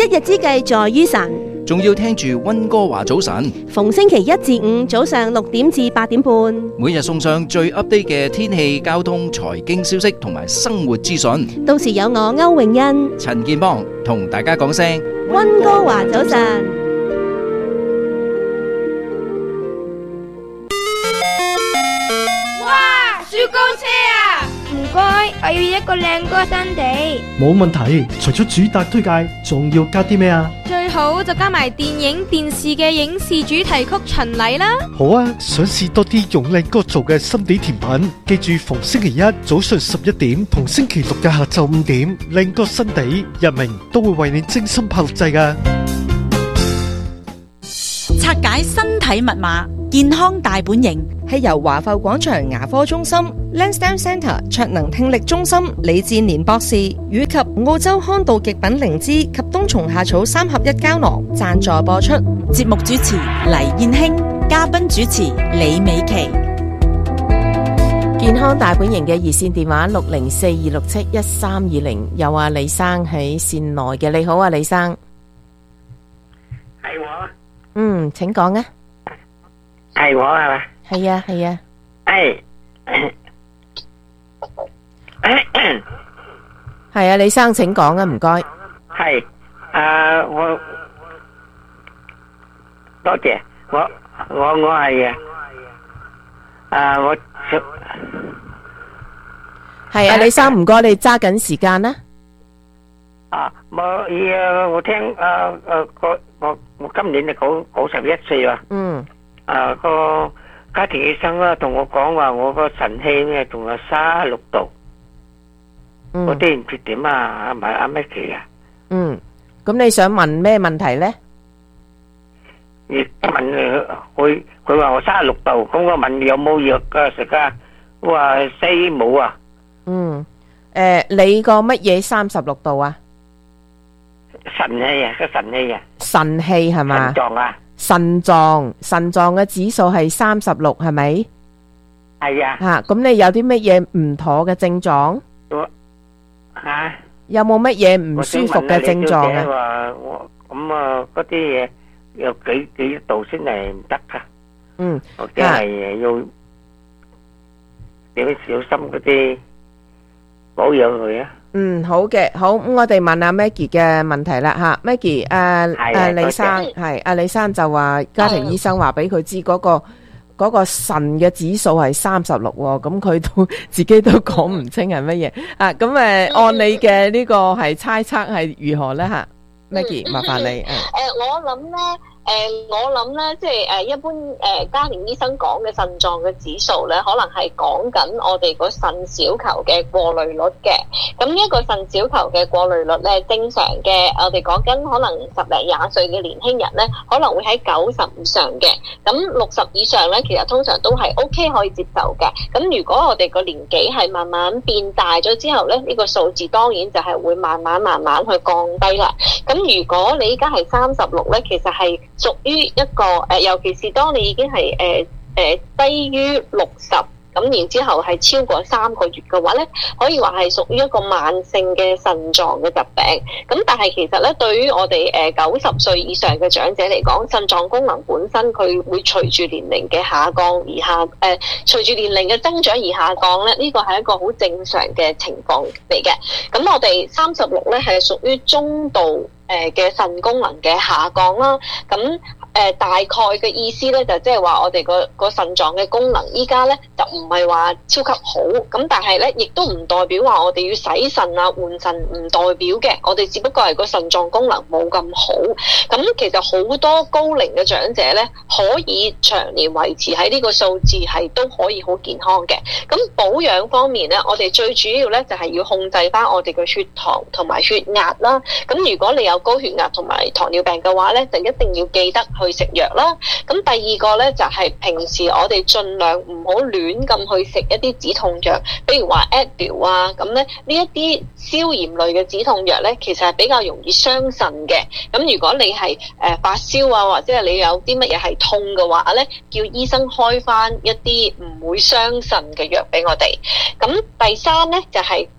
日之計在於晨， 仲要聽住溫哥華早晨， 逢星期一至五早上6點至8點半， 每日送上最 update 嘅天氣、交通、財經消息同埋生活資訊。 到時有我歐永欣、 陳建邦同大家講聲溫哥華早晨。 哇！雪糕車啊！唔該，我要一個靚歌新地。 冇問題，除咗主打推介，仲要加啲咩啊？ 最好就加埋電影、電視嘅影視主題曲巡禮啦。 好啊，想試多啲用靚歌做嘅心地甜品，記住逢星期一早上11點同星期六嘅下晝5點，靚歌新地日明都會為你精心拍錄製㗎。 拆解身體密碼，健康大本營係由華埠廣場牙科中心、Lansdowne Centre 卓能聽力中心李志年博士以及澳洲康道極品靈芝及冬蟲夏草3合1膠囊贊助播出。 節目主持黎燕興，嘉賓主持李美琪。 健康大本營嘅熱線電話604-267-1320，有啊李生喺線內嘅。你好啊李生。 係我。 請講啊。 係我係嘛？ 係啊係啊。係啊，李生請講啊，唔該。 係我多謝我係我係啊，李生唔該，你揸緊時間啦。 我聽我今年就91歲啦。個家庭醫生啦同我講話，我個腎氣咧仲有36度。我啲唔知點啊，阿 Micky 啊。 咁你想問咩問題咧？ 你問佢話我36度，咁我問你有冇藥食啊？我話西冇啊。 你個乜嘢36度啊？ 腎氣啊，個腎氣啊。 腎氣係嘛？ 腎臟啊。 腎臟嘅指數係36，係咪？ 係啊。 咁你有啲乜嘢唔妥嘅症狀？有冇乜嘢唔舒服嘅症狀啊？ 嗰啲嘢有幾度先係唔得噶？或者係要點小心嗰啲保養佢啊？好嘅，好，咁我哋問阿 Maggie 嘅問題啦吓，Maggie，李生係阿李生就話家庭醫生話俾佢知嗰個腎嘅指數係36，咁佢都自己都講唔清係乜嘢啊？咁按你嘅呢個係猜測係如何咧吓？Maggie，麻煩你。 我諗咧，即係一般家庭醫生講嘅腎臟嘅指數咧，可能係講緊我哋個腎小球嘅過濾率嘅。咁呢一個腎小球嘅過濾率咧，正常嘅，我哋講緊可能10零20歲嘅年輕人咧，可能會喺90以上嘅。咁60以上咧，其實通常都係 OK 可以接受嘅。咁如果我哋個年紀係慢慢變大咗之後咧，呢個數字當然就係會慢慢去降低啦。咁如果你依家係36咧，其實係屬於一個尤其是當你已經係低於60，咁然之後係超過3個月嘅話咧，可以話係屬於一個慢性嘅腎臟嘅疾病。咁但係其實咧，對於我哋90歲以上嘅長者嚟講，腎臟功能本身佢會隨住年齡嘅下降而隨住年齡嘅增長而下降咧，呢個係一個好正常嘅情況嚟嘅。咁我哋36咧係屬於中度嘅腎功能嘅下降啦。咁大概嘅意思咧就即係話我哋個腎臟嘅功能依家咧就唔係話超級好，咁但係咧亦都唔代表話我哋要洗腎啊換腎，唔代表嘅，我哋只不過係個腎臟功能冇咁好。咁其實好多高齡嘅長者咧可以長年維持喺呢個數字係都可以好健康嘅。咁保養方面咧，我哋最主要咧就係要控制翻我哋嘅血糖同埋血壓啦。咁如果你有高血壓同埋糖尿病嘅話咧，就一定要記得去食藥啦。咁第二個咧就係平時我哋盡量唔好亂咁去食一啲止痛藥，比如話 Advil 啊，咁咧呢一啲消炎類嘅止痛藥咧，其實係比較容易傷腎嘅。咁如果你係發燒啊，或者係你有啲乜嘢係痛嘅話咧，叫醫生開翻一啲唔會傷腎嘅藥俾我哋。咁第三咧就係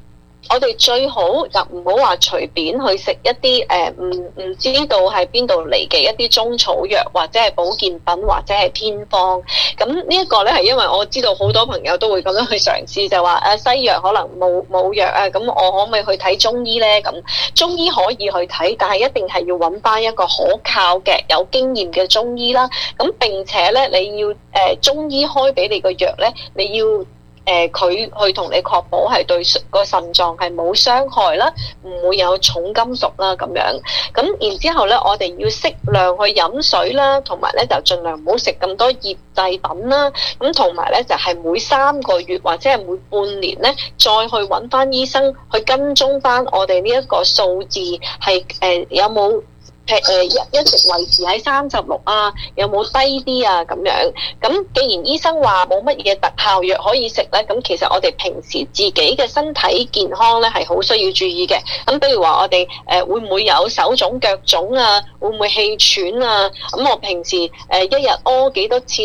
我哋最好就唔好話隨便去食一啲唔知道係邊度嚟嘅一啲中草藥或者係保健品或者係偏方。咁呢一個咧係因為我知道好多朋友都會咁樣去嘗試，就話西藥可能冇藥啊，咁我可唔可以去睇中醫咧？咁中醫可以去睇，但係一定係要揾翻一個可靠嘅有經驗嘅中醫啦。咁並且咧你要中醫開俾你個藥咧，你要佢去同你確保係對個腎臟係冇傷害啦，唔會有重金屬啦咁樣。咁然之後咧，我哋要適量去飲水啦，同埋咧就盡量唔好食咁多醃製品啦。咁同埋咧就係每3個月或者係每半年咧，再去揾翻醫生去跟蹤翻我哋呢一個數字係有冇一直維持喺36啊，有冇低啲啊咁樣。咁既然醫生話冇乜嘢特效藥可以食咧，咁其實我哋平時自己嘅身體健康咧係好需要注意嘅。咁比如話我哋會唔會有手腫腳腫啊，會唔會氣喘啊？咁我平時一日屙幾多次